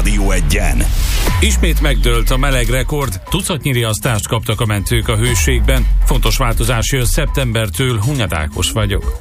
Rádió Egyen. Ismét megdőlt a meleg rekord, tucatnyi riasztást kaptak a mentők a hőségben. Fontos változás jön szeptembertől, Hunyad Ákos vagyok.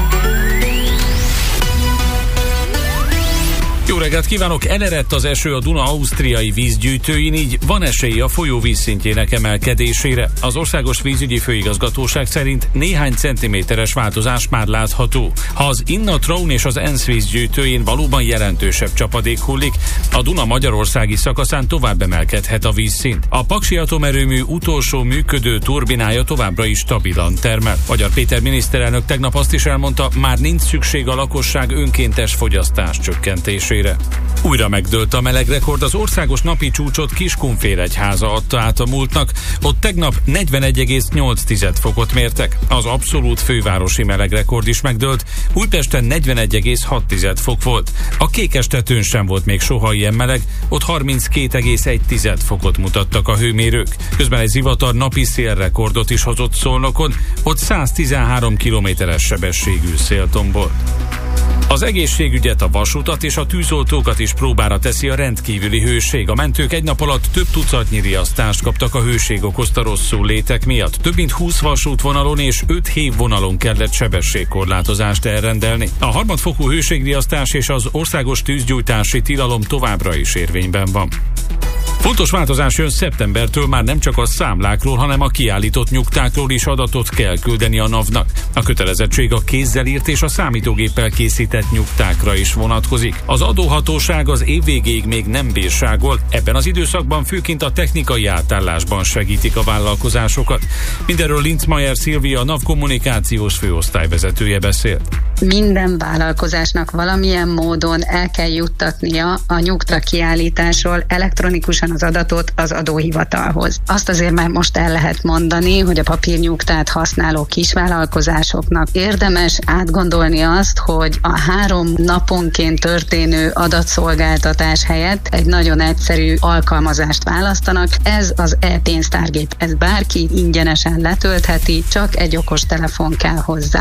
Jó reggelt kívánok! Elerett az eső a Duna ausztriai vízgyűjtőin, így van esély a folyó vízszintjének emelkedésére. Az Országos Vízügyi Főigazgatóság szerint néhány centiméteres változás már látható. Ha az Inna, Traun és az Ensz vízgyűjtőin valóban jelentősebb csapadék hullik, a Duna magyarországi szakaszán tovább emelkedhet a vízszint. A Paksi atomerőmű utolsó működő turbinája továbbra is stabilan termel. Magyar Péter miniszterelnök tegnap azt is elmondta, már nincs szükség a lakosság önkéntes fogyasztás csökkentésére. Újra megdőlt a melegrekord, az országos napi csúcsot Kiskunfélegyháza adta át a múltnak, ott tegnap 41,8 fokot mértek. Az abszolút fővárosi melegrekord is megdőlt, Újpesten 41,6 fok volt. A Kékestetőn sem volt még soha ilyen meleg, ott 32,1 fokot mutattak a hőmérők. Közben egy zivatar napi szélrekordot is hozott Szolnokon, ott 113 kilométeres sebességű szél tombolt. Az egészségügyet, a vasutat és a tűzoltókat is próbára teszi a rendkívüli hőség. A mentők egy nap alatt több tucatnyi riasztást kaptak a hőség okozta rosszul létek miatt. Több mint 20 vasútvonalon és 5 hévvonalon kellett sebességkorlátozást elrendelni. A harmadfokú hőségriasztás és az országos tűzgyújtási tilalom továbbra is érvényben van. Fontos változás jön szeptembertől, már nem csak a számlákról, hanem a kiállított nyugtákról is adatot kell küldeni a NAV-nak. A kötelezettség a kézzel írt és a számítógéppel készített nyugtákra is vonatkozik. Az adóhatóság az év végéig még nem bírságol, ebben az időszakban főként a technikai átállásban segítik a vállalkozásokat. Mindenről Linzmeier Szilvia, a NAV kommunikációs főosztályvezetője beszélt. Minden vállalkozásnak valamilyen módon el kell juttatnia a nyugta kiállításról elektronikusan az adatot az adóhivatalhoz. Azt azért már most el lehet mondani, hogy a papírnyugtát használó kisvállalkozásoknak érdemes átgondolni azt, hogy a 3 naponként történő adatszolgáltatás helyett egy nagyon egyszerű alkalmazást választanak. Ez az e-pénztárgép, ez bárki ingyenesen letöltheti, csak egy okostelefon kell hozzá.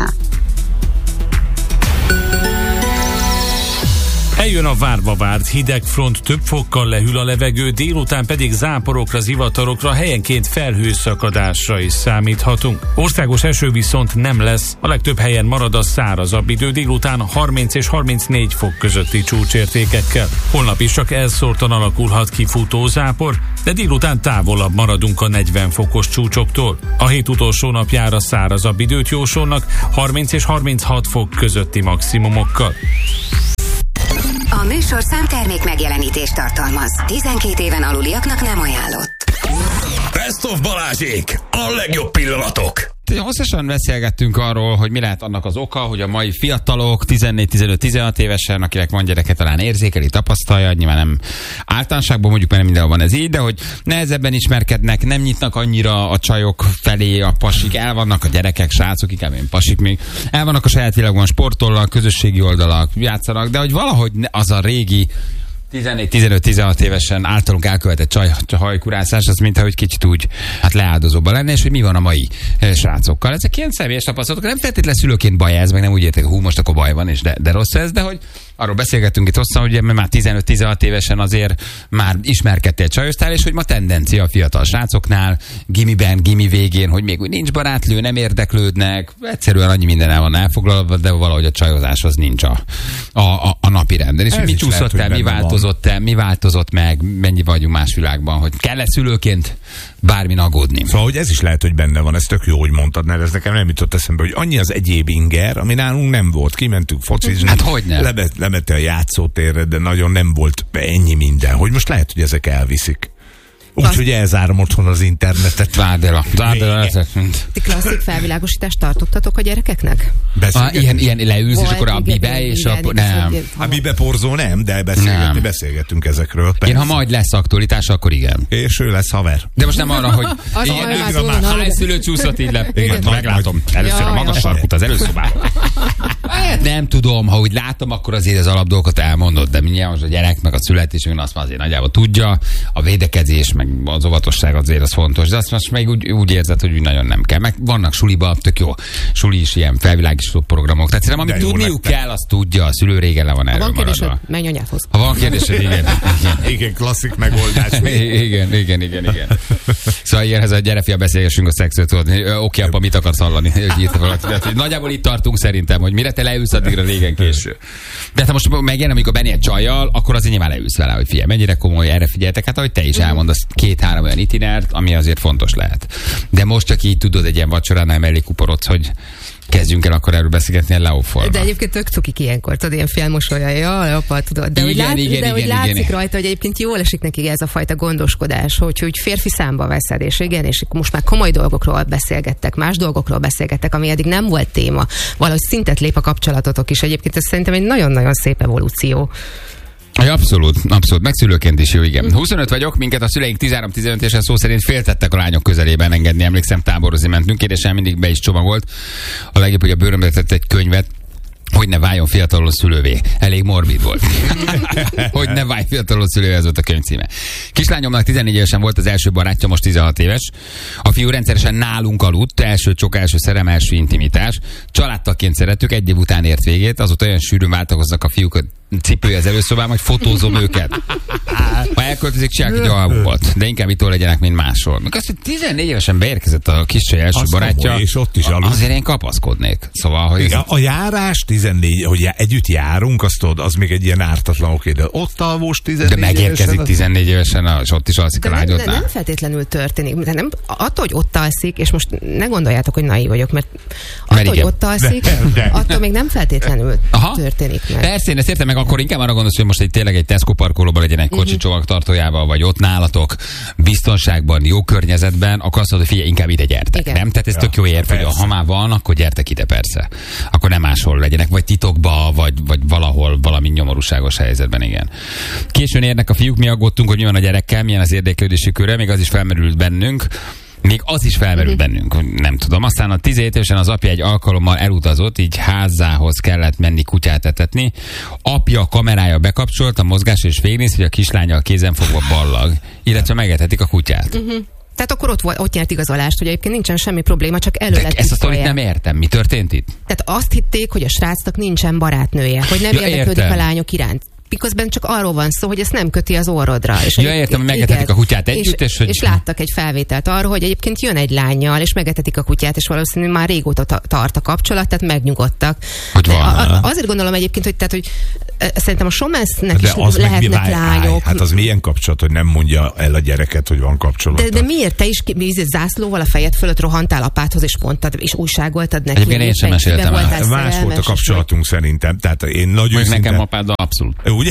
Eljön a várva várt hideg front, több fokkal lehűl a levegő, délután pedig záporokra, zivatarokra, helyenként felhőszakadásra is számíthatunk. Országos eső viszont nem lesz, a legtöbb helyen marad a szárazabb idő, délután 30 és 34 fok közötti csúcsértékekkel. Holnap is csak elszórtan alakulhat ki futózápor, de délután távolabb maradunk a 40 fokos csúcsoktól. A hét utolsó napjára szárazabb időt jósolnak, 30 és 36 fok közötti maximumokkal. A műsorszám termék megjelenítést tartalmaz. 12 éven aluliaknak nem ajánlott. Best of Balázsék! A legjobb pillanatok! Hosszasan beszélgettünk arról, hogy mi lehet annak az oka, hogy a mai fiatalok 14-15-16 évesen, akinek van gyereke, talán érzékeli, tapasztalja, nyilván nem általánosságban mondjuk, mert nem mindenhol van ez így, de hogy nehezebben ismerkednek, nem nyitnak annyira a csajok felé, a pasik, el vannak a gyerekek, srácok, inkább én pasik még, el vannak a saját világban, sportolnak, közösségi oldalak, játszanak, de hogy valahogy az a régi 14-15-16 évesen általunk elkövetett csajhajkurászás, az mintha hogy kicsit úgy leáldozóban lenne, és hogy mi van a mai srácokkal. Ezek ilyen személyes tapasztalatok, nem feltétlenül szülőként baj ez, meg nem úgy értek, hú, most akkor baj van, és de rossz ez, de hogy arról beszélgettünk itt hosszan, hogy már 15-16 évesen azért már ismerkedtél csajosztál, és hogy ma tendencia a fiatal srácoknál, gimiben, gimi végén, hogy még úgy nincs barátlő, nem érdeklődnek, egyszerűen annyi minden el van elfoglalva, de valahogy a csajozás az nincs a napi renden. És mi csúszott el, mi változott meg, mennyi vagyunk más világban, hogy kell-e szülőként bármin aggódni. Szóval, hogy ez is lehet, hogy benne van, ez tök jó, hogy mondtad, mert ez nekem nem jutott eszembe, hogy annyi az egyéb inger, ami nálunk nem volt. Kimentünk focizni, hát hogy nem? Lemette a játszótérre, de nagyon nem volt ennyi minden. Hogy most lehet, hogy ezek elviszik. Úgyhogy elzárom otthon az internetet. Vádela. Ti klasszik felvilágosítást tartottatok a gyerekeknek? Ilyen leülsz, és akkor a bibe, és nem. A bibe porzó nem, de beszélgettünk ezekről. Én, ha majd lesz aktualitás, akkor igen. És ő lesz haver. De most nem arra, hogy hány szülő csúszott így le. Igen, meglátom. Először a magas sarkút az előszobán. Nem tudom, ha úgy látom, akkor azért az alapdolgokat elmondod, de mindjárt most a gyerek, meg a születés, azt már azért nagyjából tudja, a védekezés, meg meg az óvatosság azért az fontos, de azt most még úgy érzed, hogy úgy nagyon nem kell. Meg vannak suliba, tök jó. Suli is ilyen felvilágosító programok. Tehát szerintem, amit tudniuk kell, azt tudja. A szülő régen le van erről maradva. Ha van kérdésed, menj anyádhoz. Ha van kérdésed, igen. Igen, klasszik megoldás. Igen. Szóval ilyenhez a gyere fia, beszélgessünk a szexről, tudod. Oké, apa, mit akarsz hallani? Nagyjából itt tartunk szerintem, hogy mire te leülsz, addigra régen késő. De hát most megjelen, amikor benni egy csajjal, akkor azért nyilván leülsz vele, hogy figyelj, mennyire komoly, erre figyeltek, hát ahogy te is elmondasz 2-3 olyan itinert, ami azért fontos lehet. De most csak így tudod egy ilyen vacsoránál mellé kuporodsz, hogy kezdjünk el akkor erről beszélgetni a leófolva. De egyébként tök cukik ilyenkor, tudod, ilyen félmosolja, jaj, apa, tudod. De hogy látszik rajta, hogy egyébként jól esik neki ez a fajta gondoskodás, hogy férfi számba veszed, és igen, és most már komoly dolgokról beszélgettek, más dolgokról beszélgettek, ami eddig nem volt téma. Valahogy szintet lép a kapcsolatotok is. Egyébként ez szerintem egy nagyon-nagyon szép evolúció. Abszolút. Meg szülőként is jó, igen. 25 vagyok, minket a szüleink 13-15 évesen szó szerint féltettek a lányok közelében engedni. Emlékszem, táborozni mentünk, édesem mindig be is csomagolt. A legjobb, hogy a bőrömbe tett egy könyvet, hogy ne váljon fiatalon szülővé. Elég morbid volt. Hogy ne válj fiatalon szülővé, ez volt a könyv címe. Kislányomnak 14 évesen volt az első barátja, most 16 éves. A fiú rendszeresen nálunk aludt, első csok, első szerelem, első intimitás. Családtagként szerettük, egy év után ért végét, azóta olyan sűrűn váltakoznak a fiúk cipője az előszobában, hogy fotózom őket. Ha elköltözik, csinálják egy albumot, de inkább itt legyenek, mint máshol. Még azt, hogy 14 évesen beérkezett a kiscsaj első barátja, és ott is azért én kapaszkodnék. Szóval, hogy a járás 14, hogy együtt járunk, azt tudod, az még egy ilyen ártatlan, oké, de ott alvós 14 de megérkezik évesen, 14 évesen, és ott is alszik a lágyodnál. Nem feltétlenül történik. De nem, attól, hogy ott alszik, és most ne gondoljátok, hogy naiv vagyok, mert attól, hogy ott alszik, attól még nem feltétlenül történik meg. Persze, én ezt értem, meg akkor inkább arra gondolsz, hogy most tényleg egy Tesco parkolóban legyen egy kocsi csomagtartójával, vagy ott nálatok, biztonságban, jó környezetben, akkor azt mondod, hogy figyelj, inkább ide gyertek. Igen. Nem? Tehát ez tök jó érv, hogy ha már van, akkor gyertek ide, persze. Akkor nem máshol legyenek, vagy titokba, vagy valahol valami nyomorúságos helyzetben, igen. Későn érnek a fiúk, mi aggódtunk, hogy mi van a gyerekkel, milyen az érdeklődési köre, még az is felmerült bennünk. Nem tudom. Aztán a 17 évesen az apja egy alkalommal elutazott, így házához kellett menni kutyát etetni. Apja kamerája bekapcsolt, a mozgás és végignéz, hogy a kislánya a kézen fogva ballag, illetve megetetik a kutyát. Tehát akkor ott nyert igazolást, hogy egyébként nincsen semmi probléma, csak elő lett. Ezt a sztorit nem értem. Mi történt itt? Tehát azt hitték, hogy a srácnak nincsen barátnője, hogy nem érdeklődik a lányok iránt. Miközben csak arról van szó, hogy ezt nem köti az orrodra. És értem, hogy megetetik a kutyát együtt, és láttak egy felvételt arról, hogy egyébként jön egy lányjal, és megetetik a kutyát, és valószínűleg már régóta tart a kapcsolat, tehát megnyugodtak. Azért gondolom egyébként, hogy szerintem a showmansznek is lehetnek lányok. Hát az milyen kapcsolat, hogy nem mondja el a gyereket, hogy van kapcsolat. De miért te is zászlóval a fejed fölött rohantál apádhoz, és mondtad, és újságoltad neki? Egyébként én sem meséltem el. Más volt a kapcsolatunk szerintem. Tehát én nagyon nekem apáddal abszolút. Ugye?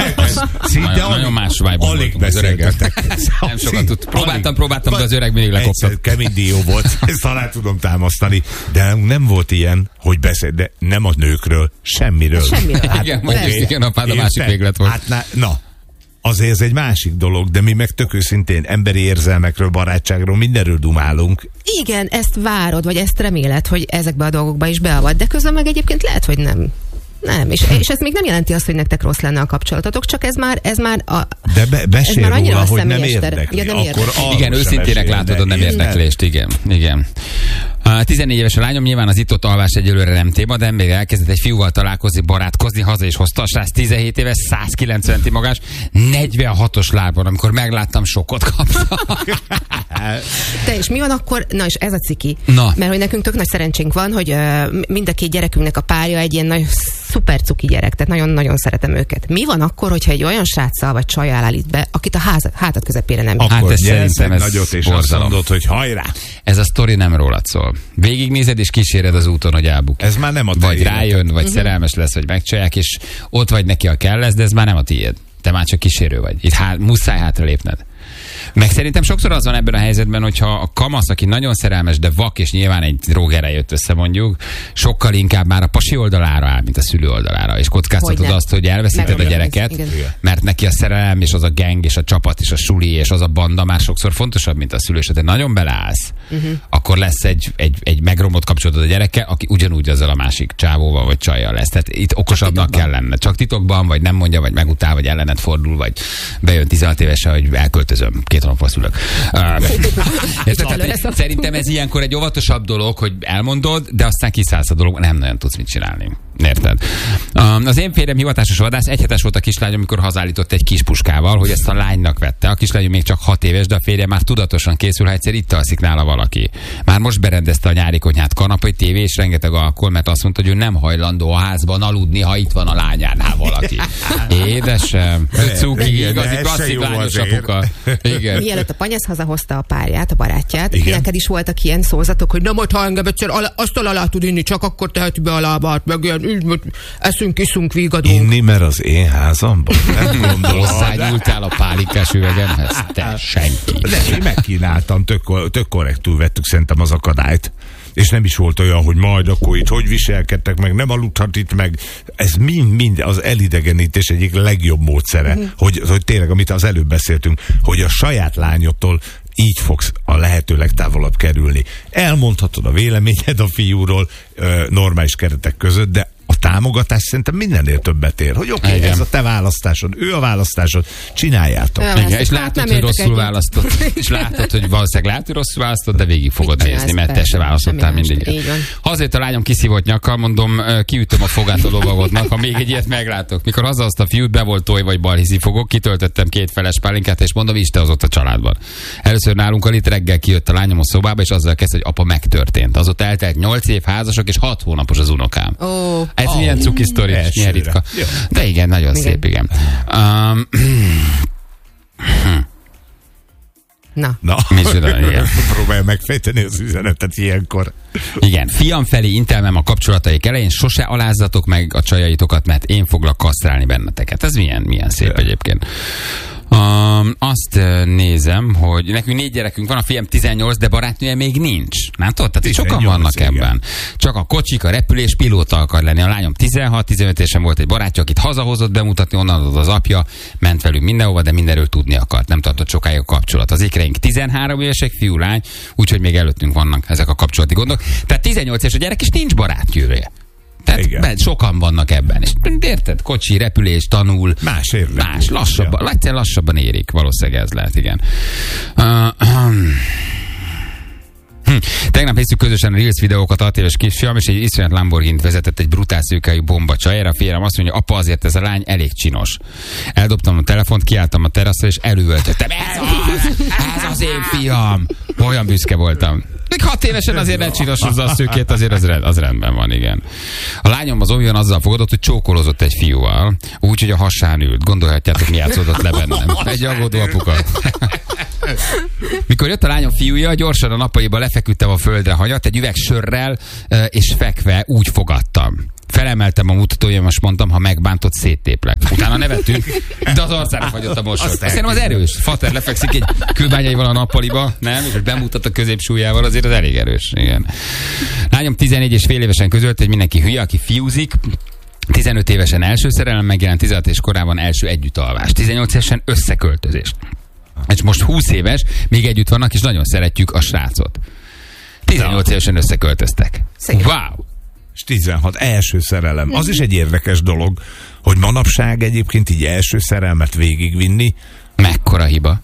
Nagyon más vibe-on alig beszélgetek. Nem sokat tud. Próbáltam, de az öreg mindig lekoptott. Kemény dió volt, ezt talán tudom támasztani, de nem volt ilyen, hogy beszél, de nem a nőkről, semmiről. Igen, apád a másik véglet volt. Azért ez egy másik dolog, de mi meg tök őszintén emberi érzelmekről, barátságról, mindenről dumálunk. Igen, ezt várod, vagy ezt reméled, hogy ezekbe a dolgokba is beavad, de közben meg egyébként lehet, hogy nem. Nem, és ez még nem jelenti azt, hogy nektek rossz lenne a kapcsolatotok, csak ez már de beszél róla, hogy nem érdekli. Igen, őszintének látod a nem érdeklést, igen. 14 éves a lányom, nyilván az itt-ott alvás egyelőre nem téma, de még elkezdett egy fiúval találkozni, barátkozni, haza is hozta a srác, 17 éves, 190 cm magas, 46-os lábon, amikor megláttam, sokkot kaptam. De és mi van akkor? Na és ez a ciki. Mert hogy nekünk tök nagy szerencsénk van, hogy mind a két gyerekünknek a párja egy ilyen nagy szuper cuki gyerek, tehát nagyon-nagyon szeretem őket. Mi van akkor, hogyha egy olyan sráccal vagy csajjal állít be, akit a hátad közepére nem akkor hát szerintem ez nagyot, és azt mondod, hogy hajrá! Ez a sztori nem rólad szól. Végignézed és kíséred az úton, hogy elbuk. Ez már nem a vagy rájön, vagy szerelmes lesz, vagy megcsalják, és ott vagy neki, a kell lesz, de ez már nem a tiéd. Te már csak kísérő vagy. Itt muszáj hátra lépned. Meg szerintem sokszor az van ebben a helyzetben, hogyha a kamasz, aki nagyon szerelmes, de vak, és nyilván egy drógerrel jött össze mondjuk, sokkal inkább már a pasi oldalára áll, mint a szülő oldalára. És kockáztatod azt, hogy elveszíted a gyereket, mert neki a szerelem, és az a gang, és a csapat, és a suli, és az a banda már sokszor fontosabb, mint a szülő. És ha te nagyon beleállsz, akkor lesz egy megromlott kapcsolatod a gyerekkel, aki ugyanúgy azzal a másik csávóval vagy csajjal lesz. Tehát itt okosabbnak kell lenne. Csak titokban, vagy nem mondja, vagy megutál, vagy ellenet fordul, vagy bejön 16 évesen, hogy elköltözöm 2 hónapra szülök. Szerintem ez ilyenkor egy óvatosabb dolog, hogy elmondod, de aztán kiszállsz a dolog, nem nagyon tudsz mit csinálni. Érted? Az én férjem hivatásos vadász, 1 hetes volt a kislány, amikor hazállított egy kis puskával, hogy ezt a lánynak vette. A kislány még csak 6 éves, de a férje már tudatosan készül, ha egyszer itt alszik nála valaki. Már most berendezte a nyári konyhát, kanapé, tévé és rengeteg alkohol, mert azt mondta, hogy ő nem hajlandó a házban aludni, ha itt van a lányánál valaki. Édesem, cuki, igazi klasszik lányos apuka. Igen. Mielőtt a panyasz hazahozta a párját, a barátját, neked is voltak ilyen szózatok, hogy nem ott, ha engem egyszer asztal alá tud inni, csak akkor teheti be a lábát, meg ilyen, eszünk, iszunk, vígadunk. Inni, mert az én házamban? Nem gondolom. Hozzányúltál a pálinkás üvegemhez? Te senki. De én megkínáltam, tök korrektül vettük szerintem az akadályt. És nem is volt olyan, hogy majd akkor itt hogy viselkedtek meg, nem aludhat itt meg. Ez mind az elidegenítés egyik legjobb módszere, hogy tényleg, amit az előbb beszéltünk, hogy a saját lányodtól így fogsz a lehető legtávolabb kerülni. Elmondhatod a véleményed a fiúról normális keretek között, de a támogatás szerintem mindennél többet ér. Hogy oké, ez a te választásod, ő a választásod, csináljátok. Igen, és látod, hogy rosszul választott. És látod, hogy valószínűleg rosszul választott, de végig fogod nézni, mert te se választottál mindig. Ha azért a lányom kiszívott nyakkal, mondom, kiütöm a fogát a lovagodnak, ha még egy ilyet meglátok. Mikor hazahozta a fiút, be volt toj vagy balhizi fogok, kitöltöttem 2 feles pálinkát, és mondom, Isten az ott a családban. Először nálunk alig reggel kijött a lányom a szobába, és azzal kezdte, hogy apa, megtörtént. Azóta eltelt 8 év, házasok, és 6 hónapos az unokám. Ez milyen cuki sztori, milyen ritka. De igen, nagyon szép, igen. Na. Próbálja megfejteni az üzenetet ilyenkor. Igen, fiam felé intelmem a kapcsolataik elején, sose alázzatok meg a csajaitokat, mert én foglak kasztrálni benneteket. Ez milyen szép egyébként. Azt nézem, hogy nekünk 4 gyerekünk van, a fiam 18, de barátnője még nincs. Nem tudod? Tehát sokan vannak ebben. Csak a kocsik, a repülés, pilóta akar lenni. A lányom 16-15 évesen volt egy barátja, akit hazahozott bemutatni, onnan adott az apja, ment velünk mindenhova, de mindenről tudni akart. Nem tartott sokáig a kapcsolat. Az ékreink 13 évesek, fiú, lány, úgyhogy még előttünk vannak ezek a kapcsolati gondok. Tehát 18 éves a gyerek, és nincs barátnője. Tehát sokan vannak ebben. És érted? Kocsi, repülés, tanul. Más, lassabban. Lassabban érik. Valószínűleg ez lehet, igen. Tegnap néztük közösen a Reels videókat, 6 éves kisfiam, és egy iszonyat Lamborghini-t vezetett egy brutál szőkehajú bomba erre a férjem azt mondja, apa, azért ez a lány elég csinos. Eldobtam a telefont, kiálltam a teraszra, és előöltöttem. Ez az én fiam! Olyan büszke voltam. Még 6 évesen azért ne csinosozza a szőkét, azért az rendben van, igen. A lányom az olyan azzal fogadott, hogy csókolózott egy fiúval, úgy, hogy a hasán ült. Gondolhatjátok, mi játszódott le bennem. Egy aggódó apuka. Mikor jött a lányom fiúja, gyorsan a nappaliba lefeküdtem a földre hanyat, egy üveg sörrel, és fekve úgy fogadtam. Felemeltem a mutatójam, és mondtam, ha megbántott, széttéplek. Utána nevettünk, de az arcára fagyott a mosoly. Azt az erős. Fater lefekszik egy kőbányaival a nappaliba, nem? És bemutat a középsúlyával, azért az elég erős. Igen. Lányom 14 és fél évesen közölt, hogy mindenki hülye, aki fiúzik. 15 évesen első szerelem megjelent, 16 és korában első együttalvás. 18 évesen összeköltözés. És most 20 éves, még együtt vannak, és nagyon szeretjük a srácot. 18 évesen összeköltöztek. Wow! És 16 első szerelem. Az is egy érdekes dolog, hogy manapság egyébként így első szerelmet végigvinni. Mekkora hiba.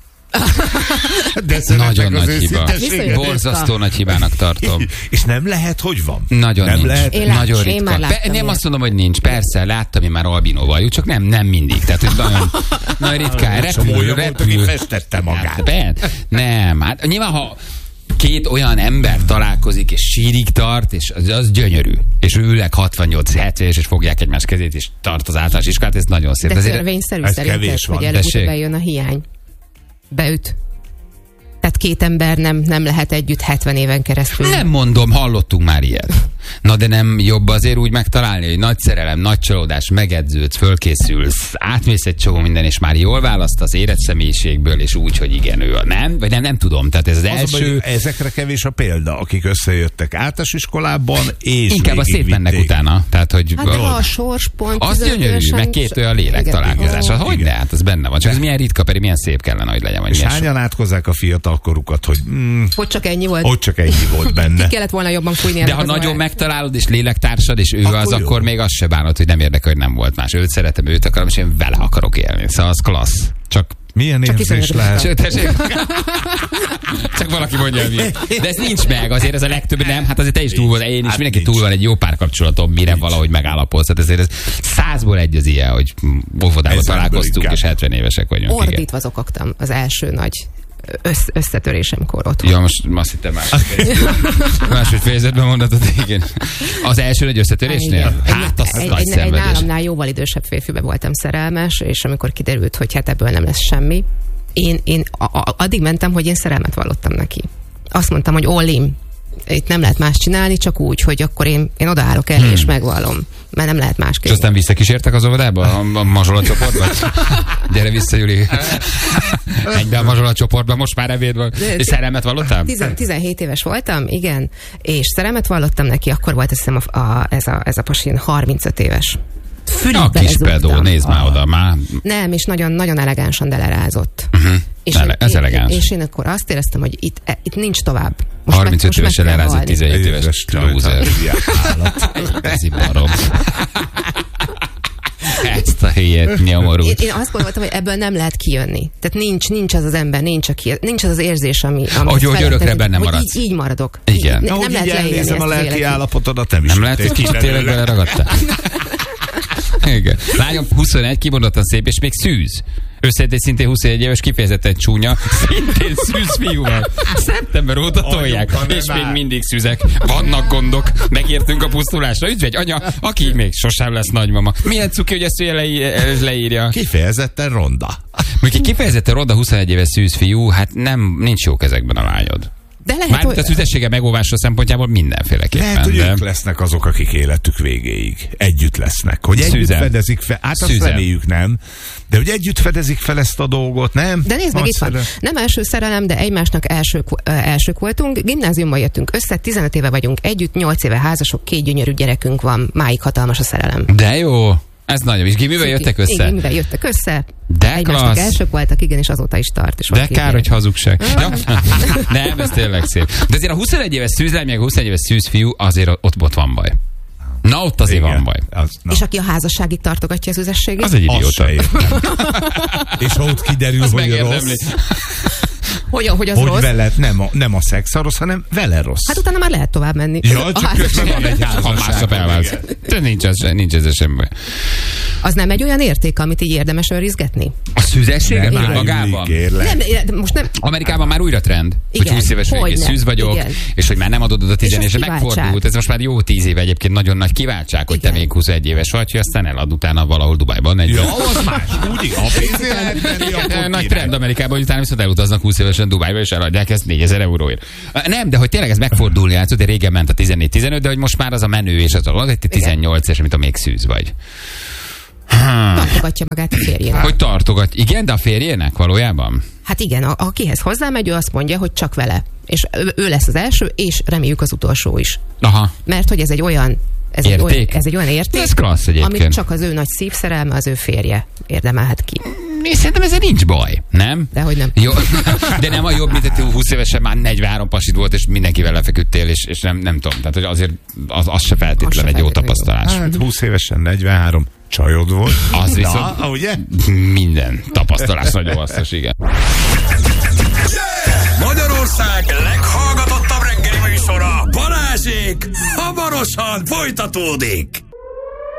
De nagyon nagy hiba. Borzasztó nagy hibának tartom. És nem lehet, hogy van? Nagyon nem nincs. Lehet? Nagyon ritka. Nem azt mondom, hogy nincs. Persze, láttam én már albinóval, csak nem mindig. Tehát, hogy nagyon ritkán. Repül. Festette magát. Nem. Hát nyilván, ha 2 olyan ember találkozik, és sírig tart, és az gyönyörű. És ülnek 68-70 és fogják egymás kezét, és tart az általános iskolát, ez nagyon szép. De törvényszerű szerinted, hogy előbb bejön a hiány. Beüt. Tehát 2 ember nem lehet együtt 70 éven keresztül. Nem mondom, hallottunk már ilyet. Na de nem jobb azért úgy megtalálni, hogy nagy szerelem, nagy csalódás, megedződsz, fölkészülsz, átmész egy csomó minden, és már jól választasz életszemélyiségből, és úgy, hogy igen, ő nem? Vagy nem tudom. Tehát ez az első... Ezekre kevés a példa, akik összejöttek általános iskolában, és inkább a szétmennek utána. Tehát, hogy hát de a sorspont... Az gyönyörű, meg 2 olyan lélek találkozása. Hogy ne? Hát az benne van. Csak ez milyen ritka, pedig milyen szép kellene, hogy legyen. És hányan átkozzák a fiatalkorukat, hogy... Hogy csak ennyi volt. Hogy csak ennyi volt benne. Ki kellett volna jobban fújni. De ha nagyon megtalálod, és lélektársad, és ő az, akkor még az se bánod, hogy nem érdekel, hogy nem volt más. Őt szeretem, őt akarom, és én vele akarok élni. Szóval az klassz. Csak Milyen érzés lehet? Csak valaki mondja, hogy de ez nincs meg, azért ez a legtöbb nem, hát azért te is túl van, én is hát mindenki túl van egy jó párkapcsolatom, mire nincs. Valahogy megállapodsz. Hát ezért ez 100-ból 1 az ilyen, hogy óvodában találkoztunk, és 70 évesek vagyunk. Ordítva zokogtam az első nagy összetörésemkor otthon. Ja, most azt hittem máshogy fejezetben mondatod, igen. Az első nagy összetörésnél? Hát azt nagy szenvedés. Egy nálamnál jóval idősebb férfibe voltam szerelmes, és amikor kiderült, hogy hát ebből nem lesz semmi, én addig mentem, hogy én szerelmet vallottam neki. Azt mondtam, hogy all in. Itt nem lehet más csinálni, csak úgy, hogy akkor én odaállok elé, és megvallom. Mert nem lehet másképp. És aztán visszakísértek az óvodába? A mazsolatcsoportba? Gyere vissza, Juli. Egybe a mazsolatcsoportba, most már ebéd van. És szerelmet vallottál? 17 éves voltam, igen. És szerelmet vallottam neki, akkor volt azt hiszem ez a pasin 35 éves. A kis pedó, nézd már oda, már. Nem, és nagyon, nagyon elegánsan delerázott. Ez elegáns. És én akkor azt éreztem, hogy itt nincs tovább. 35 évesen lerázott 17 éves lúzer. Ez barom. Ezt a helyet nyomorult. Én azt gondoltam, hogy ebből nem lehet kijönni. Tehát nincs az az ember, nincs az az érzés, ami hogy örökre benne maradsz. Így maradok. Igen. Nem lehet leírni ezt a lelki állapotodat, nem is. Nem lehet, hogy kicsit tényleg beleragadtál. Igen. Lányom 21, kimondottan szép, és még szűz. Összehetett szintén 21 éves, kifejezetten csúnya, szintén szűz fiúval. Szeptember óta tolják, és még mindig szűzek. Vannak gondok, megértünk a pusztulásra. Üdvögy, anya, aki még sosem lesz nagymama. Milyen cuki, hogy ezt leírja. Kifejezetten ronda. Mondjuk kifejezetten ronda 21 éves szűz fiú, hát nincs jó kezekben a lányod. De lehet, mármint a szüzessége megóvása szempontjából mindenféleképpen. Lehet, hogy ők lesznek azok, akik életük végéig. Együtt lesznek. Hogy együtt fedezik fel. Hát azt reméljük, nem. De hogy együtt fedezik fel ezt a dolgot, nem? De nézd meg, itt van. Nem első szerelem, de egymásnak elsők voltunk. Gimnáziumban jöttünk össze, 15 éve vagyunk együtt, 8 éve házasok, 2 gyönyörű gyerekünk van. Máig hatalmas a szerelem. De jó. Ez nagyon. És gimivel jöttek össze? Igen, gimivel jöttek össze. De egymásnak elsők voltak, igen, és azóta is tart. És de kár, hogy hazugság. Nem, ez tényleg szép. De azért a 21 éves szűzlány, meg a 21 éves szűzfiú, azért ott van baj. Na, ott azért van baj. És aki a házasságig tartogatja az üzességét? Az egy idióta. És ha ott kiderül, az hogy rossz. Hogy az rossz? Veled nem a szex a rossz, hanem vele rossz. Hát utána már lehet tovább menni. Ja, csak közben van egy házasság. Nincs ez semmi. Az nem egy olyan érték, amit így érdemes őrizgetni? A szűzességet magában? Nem, most nem. Amerikában már újra trend, igen, hogy 20 éves végig szűz vagyok, igen. És hogy már nem adod oda 10 és megfordult. Ez most már jó 10 éve egyébként nagyon nagy kiváltság, hogy te még 21 éves vagy, hogy aztán elad utána valahol Dubájban. Ja, az más. Úgy, a pénzért lehet menni, nagy trend Amerikában, hogy utána viszont elutaznak 20 évesen Dubájba, és eladják ezt 4000 euróért. Nem, de hogy tényleg ez megfordulni látszott, hogy régen ment a 14-15, de hogy most már az a menő, és az a 18 és amit a még szűz vagy. Tartogatja magát a férjének. Hogy tartogat? Igen, de a férjének valójában? Hát igen, akihez hozzámegy, ő azt mondja, hogy csak vele. És ő lesz az első, és reméljük az utolsó is. Aha. Mert hogy ez egy olyan ez egy olyan érték, ez klassz egyébként, amit csak az ő nagy szívszerelme, az ő férje érdemelhet ki. Én szerintem ezzel nincs baj, nem? Dehogy nem. Jó, de nem a jobb, mint hogy 20 évesen már 43 pasid volt, és mindenkivel lefeküdtél, és nem tudom. Tehát, hogy azért az se feltétlen egy jó tapasztalás. Hát 20 évesen 43 csajod volt. Az viszont ugye? Minden tapasztalás nagyon hasznos, igen. Magyarország leghallgatottabb reggeli műsora, Balázsék hamarosan folytatódik.